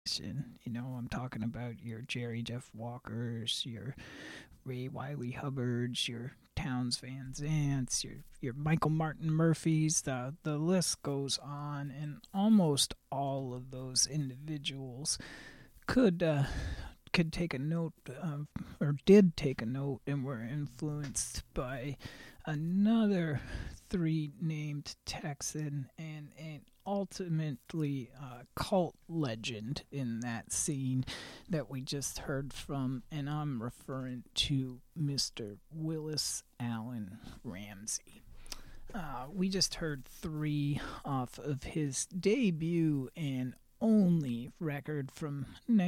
You know, I'm talking about your Jerry Jeff Walkers, your Ray Wiley Hubbards, your Towns Van Zants, your Michael Martin Murphys. The list goes on, and almost all of those individuals could could take a note or did take a note and were influenced by another three named Texan and an ultimately cult legend in that scene that we just heard from, and I'm referring to Mr. Willis Allen Ramsey. We just heard three off of his debut and only record from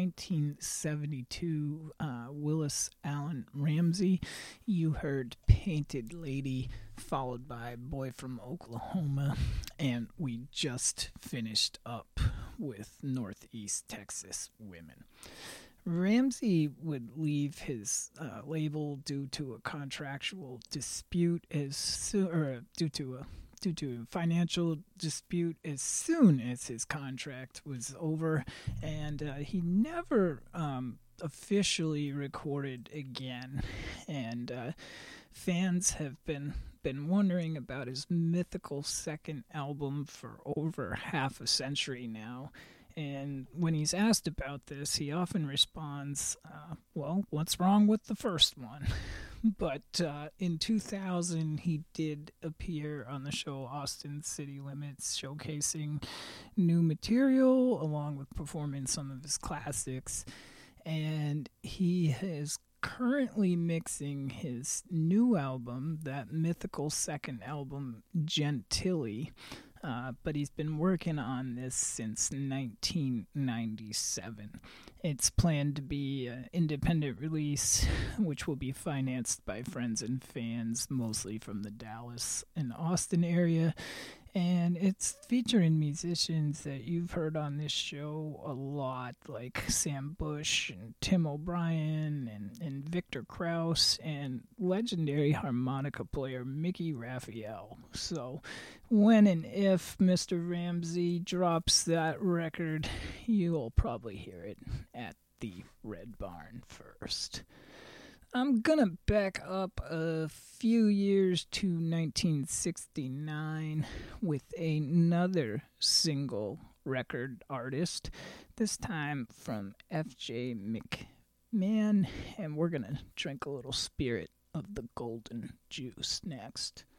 1972, Willis Allen Ramsey. You heard Painted Lady, followed by Boy from Oklahoma, and we just finished up with Northeast Texas Women. Ramsey would leave his label due to a contractual dispute due to a financial dispute as soon as his contract was over, and he never officially recorded again. And fans have been wondering about his mythical second album for over half a century now. And when he's asked about this, he often responds, well, what's wrong with the first one? But in 2000, he did appear on the show Austin City Limits, showcasing new material along with performing some of his classics. And he is currently mixing his new album, that mythical second album, Gentilly. But he's been working on this since 1997. It's planned to be an independent release, which will be financed by friends and fans, mostly from the Dallas and Austin area. And it's featuring musicians that you've heard on this show a lot, like Sam Bush and Tim O'Brien and Victor Krause and legendary harmonica player Mickey Raphael. So when and if Mr. Ramsey drops that record, you'll probably hear it at the Red Barn first. I'm gonna back up a few years to 1969 with another single record artist, this time from F.J. McMahon, and we're gonna drink a little Spirit of the Golden Juice next.